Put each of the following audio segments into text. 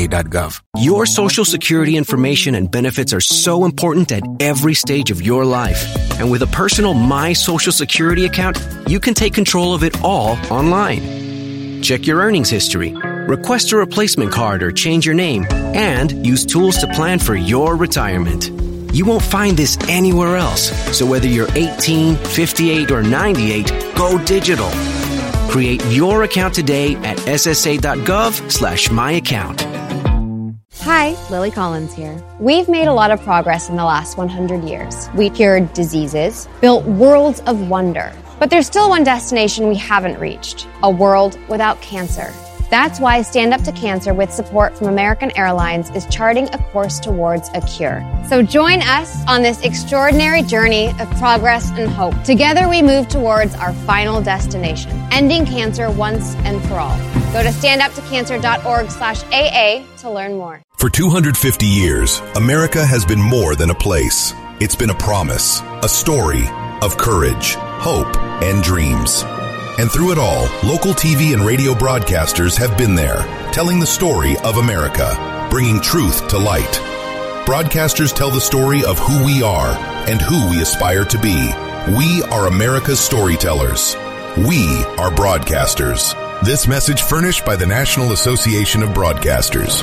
ssa.gov. Your Social Security information and benefits are so important at every stage of your life. And with a personal My Social Security account, you can take control of it all online. Check your earnings history, request a replacement card or change your name, and use tools to plan for your retirement. You won't find this anywhere else. So whether you're 18, 58, or 98, go digital. Create your account today at ssa.gov/myaccount. Hi, Lily Collins here. We've made a lot of progress in the last 100 years. We cured diseases, built worlds of wonder. But there's still one destination we haven't reached, a world without cancer. That's why Stand Up to Cancer, with support from American Airlines, is charting a course towards a cure. So join us on this extraordinary journey of progress and hope. Together we move towards our final destination, ending cancer once and for all. Go to standuptocancer.org/AA to learn more. For 250 years, America has been more than a place. It's been a promise, a story of courage, hope, and dreams. And through it all, local TV and radio broadcasters have been there, telling the story of America, bringing truth to light. Broadcasters tell the story of who we are and who we aspire to be. We are America's storytellers. We are broadcasters. This message furnished by the National Association of Broadcasters.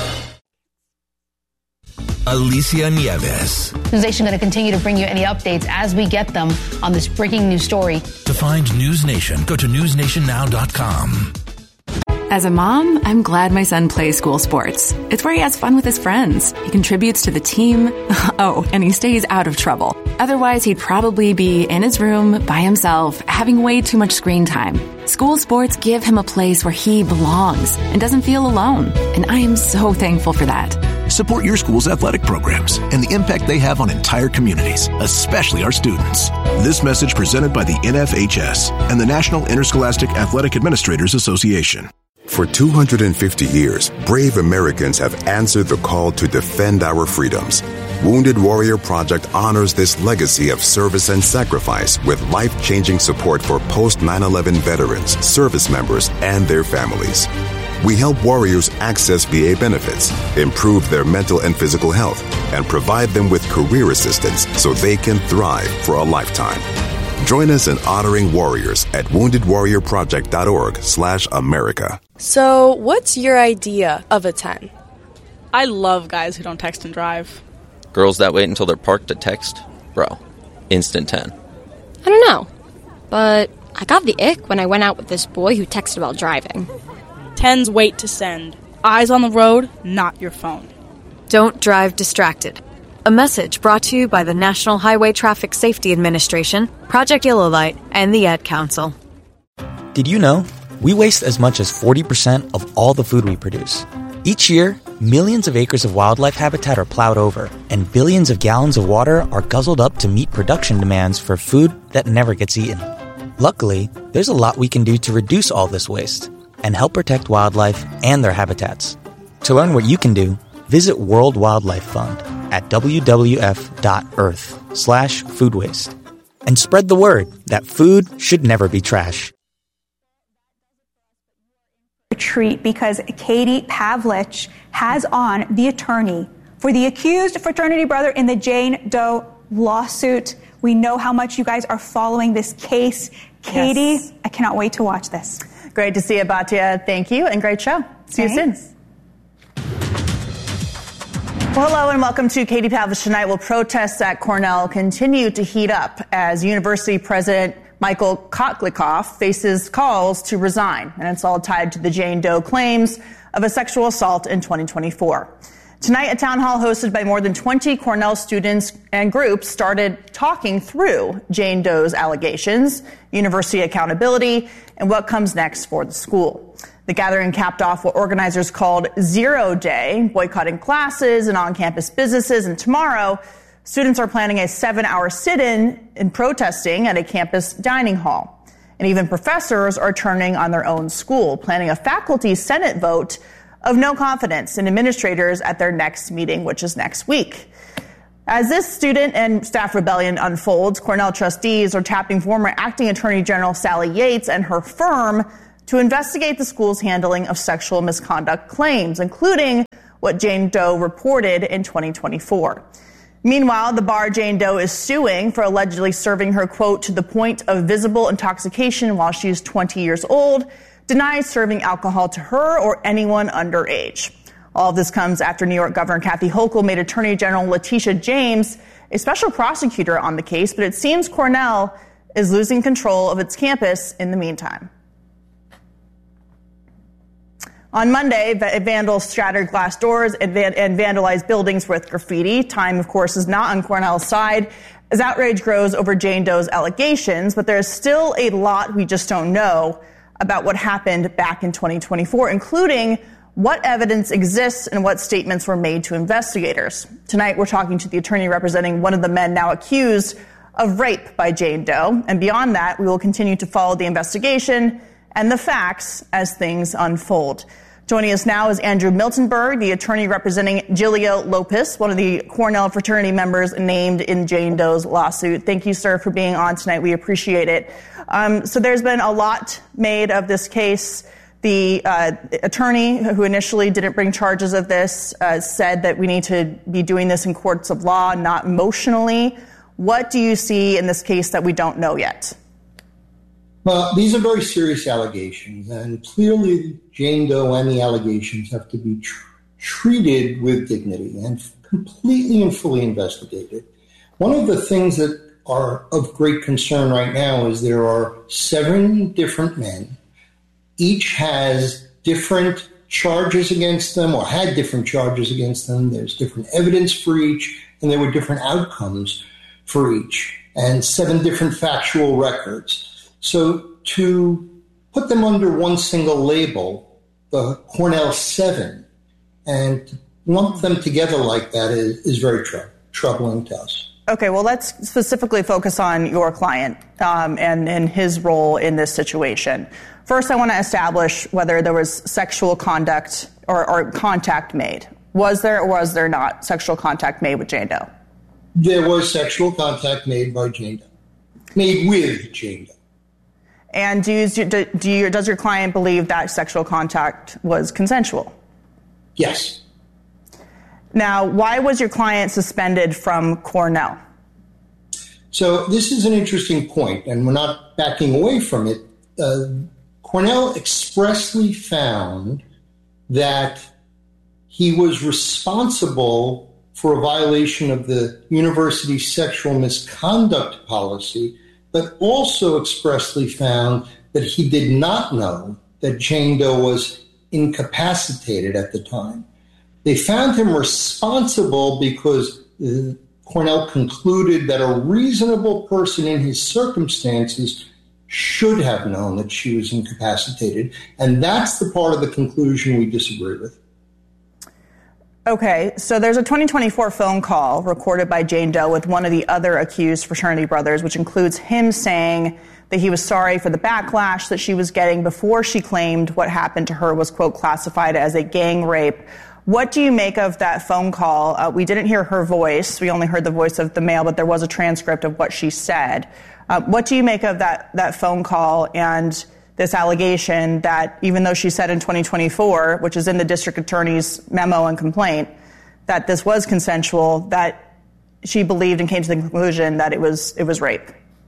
Alicia Nieves. NewsNation going to continue to bring you any updates as we get them on this breaking news story. To find NewsNation, go to newsnationnow.com. As a mom, I'm glad my son plays school sports. It's where he has fun with his friends. He contributes to the team. Oh, and he stays out of trouble. Otherwise, he'd probably be in his room by himself, having way too much screen time. School sports give him a place where he belongs and doesn't feel alone. And I am so thankful for that. Support your school's athletic programs and the impact they have on entire communities, especially our students. This message presented by the NFHS and the National Interscholastic Athletic Administrators Association. For 250 years, brave Americans have answered the call to defend our freedoms. Wounded Warrior Project honors this legacy of service and sacrifice with life-changing support for post-9/11 veterans, service members, and their families. We help warriors access VA benefits, improve their mental and physical health, and provide them with career assistance so they can thrive for a lifetime. Join us in honoring warriors at woundedwarriorproject.org/America. So, what's your idea of a 10? I love guys who don't text and drive. Girls that wait until they're parked to text? Bro, instant 10. I don't know, but I got the ick when I went out with this boy who texted while driving. 10s wait to send. Eyes on the road, not your phone. Don't drive distracted. A message brought to you by the National Highway Traffic Safety Administration, Project Yellow Light, and the Ad Council. Did you know we waste as much as 40% of all the food we produce? Each year, millions of acres of wildlife habitat are plowed over, and billions of gallons of water are guzzled up to meet production demands for food that never gets eaten. Luckily, there's a lot we can do to reduce all this waste and help protect wildlife and their habitats. To learn what you can do, visit World Wildlife Fund at wwf.earth/food waste. And spread the word that food should never be trash. Treat because Katie Pavlich has on the attorney for the accused fraternity brother in the Jane Doe lawsuit. We know how much you guys are following this case. Katie, yes. I cannot wait to watch this. Great to see you, Batya. Thank you, and great show. See you soon. Well, hello and welcome to Katie Pavlich Tonight. Well, protests at Cornell continue to heat up as University President Michael Kotlikoff faces calls to resign, and it's all tied to the Jane Doe claims of a sexual assault in 2024. Tonight, a town hall hosted by more than 20 Cornell students and groups started talking through Jane Doe's allegations, university accountability, and what comes next for the school. The gathering capped off what organizers called Zero Day, boycotting classes and on-campus businesses, and tomorrow, students are planning a 7-hour sit-in and protesting at a campus dining hall. And even professors are turning on their own school, planning a faculty senate vote of no confidence in administrators at their next meeting, which is next week. As this student and staff rebellion unfolds, Cornell trustees are tapping former acting Attorney General Sally Yates and her firm to investigate the school's handling of sexual misconduct claims, including what Jane Doe reported in 2024. Meanwhile, the bar Jane Doe is suing for allegedly serving her, quote, to the point of visible intoxication while she is 20 years old, denies serving alcohol to her or anyone underage. All of this comes after New York Governor Kathy Hochul made Attorney General Letitia James a special prosecutor on the case, but it seems Cornell is losing control of its campus in the meantime. On Monday, vandals shattered glass doors and vandalized buildings with graffiti. Time, of course, is not on Cornell's side as outrage grows over Jane Doe's allegations, but there's still a lot we just don't know about what happened back in 2024, including what evidence exists and what statements were made to investigators. Tonight, we're talking to the attorney representing one of the men now accused of rape by Jane Doe. And beyond that, we will continue to follow the investigation and the facts as things unfold. Joining us now is Andrew Miltenberg, the attorney representing Giglio Lopez, one of the Cornell fraternity members named in Jane Doe's lawsuit. Thank you, sir, for being on tonight. We appreciate it. So there's been a lot made of this case. The attorney who initially didn't bring charges of this said that we need to be doing this in courts of law, not emotionally. What do you see in this case that we don't know yet? Well, these are very serious allegations, and clearly Jane Doe and the allegations have to be treated with dignity and completely and fully investigated. One of the things that are of great concern right now is there are 7 different men. Each has different charges against them or had different charges against them. There's different evidence for each, and there were different outcomes for each, and 7 different factual records. So to put them under one single label, the Cornell 7, and to lump them together like that is very troubling to us. Okay, well, let's specifically focus on your client and his role in this situation. First, I want to establish whether there was sexual conduct or contact made. Was there or was there not sexual contact made with Jane Doe? There was sexual contact made by Jane Doe, made with Jane Doe. And does your client believe that sexual contact was consensual? Yes. Now, why was your client suspended from Cornell? So this is an interesting point, and we're not backing away from it. Cornell expressly found that he was responsible for a violation of the university's sexual misconduct policy, but also expressly found that he did not know that Jane Doe was incapacitated at the time. They found him responsible because Cornell concluded that a reasonable person in his circumstances should have known that she was incapacitated, and that's the part of the conclusion we disagree with. Okay, so there's a 2024 phone call recorded by Jane Doe with one of the other accused fraternity brothers, which includes him saying that he was sorry for the backlash that she was getting before she claimed what happened to her was, quote, classified as a gang rape. What do you make of that phone call? We didn't hear her voice. We only heard the voice of the male, but there was a transcript of what she said. What do you make of that phone call and this allegation that even though she said in 2024, which is in the district attorney's memo and complaint, that this was consensual, that she believed and came to the conclusion that it was rape?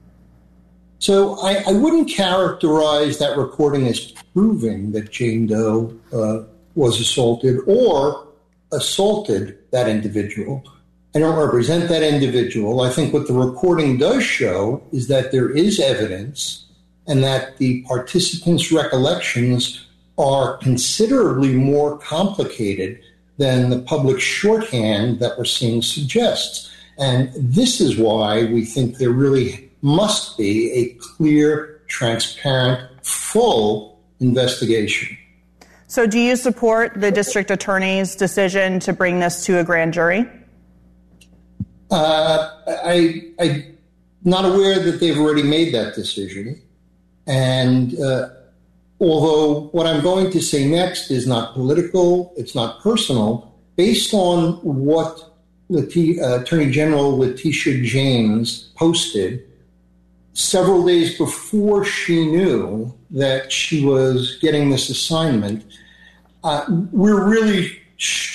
So I wouldn't characterize that recording as proving that Jane Doe was assaulted or assaulted that individual. I don't represent that individual. I think what the recording does show is that there is evidence and that the participants' recollections are considerably more complicated than the public shorthand that we're seeing suggests. And this is why we think there really must be a clear, transparent, full investigation. So do you support the district attorney's decision to bring this to a grand jury? I'm not aware that they've already made that decision. And although what I'm going to say next is not political, it's not personal, based on what Attorney General Letitia James posted several days before she knew that she was getting this assignment, we're really